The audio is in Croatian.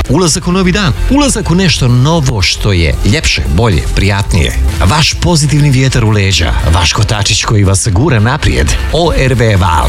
ulazak u novi dan, ulazak u nešto novo što je ljepše, bolje, prijatnije. Vaš pozitivni vjetar u leđa, vaš kotačić koji vas gura naprijed. ORV Val,